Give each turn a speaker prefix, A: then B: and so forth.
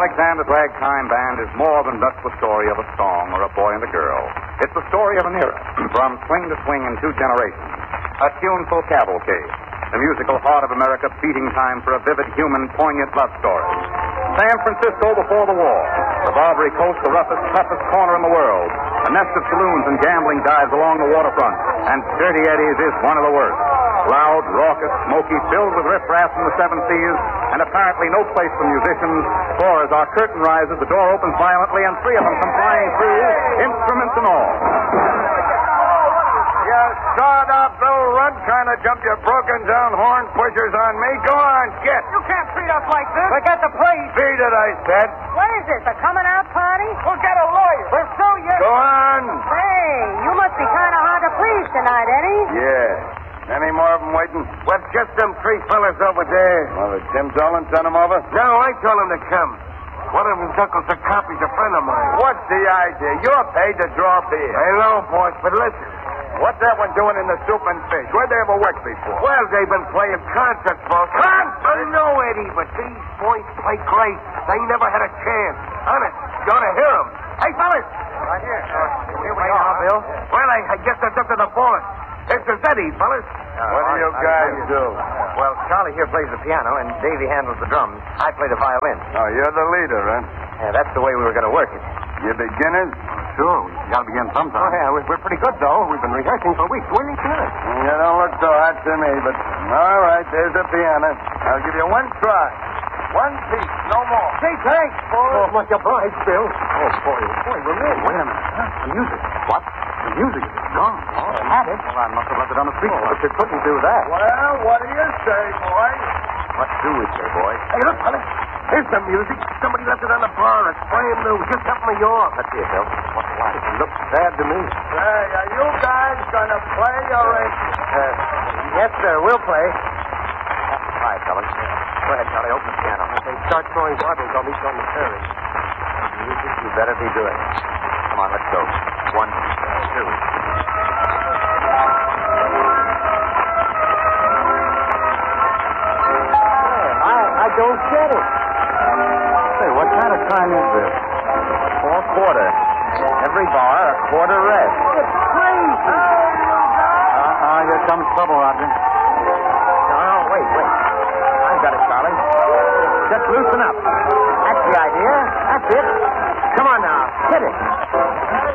A: Alexander's Ragtime Band is more than just the story of a song or a boy and a girl. It's the story of an era, from swing to swing in two generations. A tuneful cavalcade, the musical heart of America beating time for a vivid, human, poignant love story. San Francisco before the war, the Barbary Coast, the roughest, toughest corner in the world. A nest of saloons and gambling dives along the waterfront, and Dirty Eddie's is one of the worst. Loud, raucous, smoky, filled with riffraff from the seven seas, and apparently no place for musicians, for as our curtain rises, the door opens violently, and three of them come flying through, instruments and all.
B: You sawed-off little runt trying to jump your broken-down horn pushers on me. Go on, get.
C: You can't treat us like this.
B: Forget the place. Beat it, I said.
C: What is this, a coming-out party?
B: We'll get a lawyer.
C: We'll sue you.
B: Go on.
C: Say, you must be kind of hard to please tonight, Eddie.
B: Yeah. Any more of them waiting? Well, just them three fellas over there. Well, did Tim Dolan send them over? No, I told them to come. One of them Uncle Zacapi's a friend of mine. What's the idea? You're paid to draw beer. I know, boss, but listen. What's that one doing in the soup and fish? Where'd they ever work before? Well, they've been playing concerts for us. Concerts? No, Eddie, but these boys play great. They never had a chance. Honest, you ought to hear them. Hey, fellas.
C: Right here.
B: Here we are, Bill. Well, I guess that's up to the boss. This is Eddie, fellas.
D: What do you guys do?
E: Well, Charlie here plays the piano, and Davey handles the drums. I play the violin.
D: Oh, you're the leader, huh?
E: Yeah, that's the way we were going to work it.
D: You beginners?
A: Sure, we got to begin sometime.
E: Oh, yeah, we're pretty good, though. We've been rehearsing for weeks. We're each minute.
D: You don't look so hot to me, but all right, there's the piano. I'll give you one try. One piece, no more.
E: Say thanks, boy. Oh, much obliged, Bill. Oh, boy, we're in.
A: Wait a minute. Huh? The music. What? The music is gone.
E: Oh, I had it.
A: Well, I must have left it on the street.
E: Oh, but you couldn't do that.
D: Well, what do you say, boy?
E: What do we say, boy?
B: Hey, look, fellas. Here's the music. Somebody left it on the bar. It's brand new. Just help me off.
E: Let's see it, Bill. What's the matter? It looks sad to me.
D: Say, are you guys going to play or ain't you?
E: Yes, sir. We'll play. All right, fellas. Go ahead, Charlie. Open the piano. If they start throwing bottles, I'll meet you on the ferry. Music, you better be doing. Come on, let's go. 1, 2. I don't get it.
A: Say, what kind of time is this?
E: 4/4. Every bar, a quarter rest.
C: It's crazy.
A: Here comes trouble, Roger.
E: Oh, wait. I've got it, Charlie. Just loosen up. That's the idea. That's it.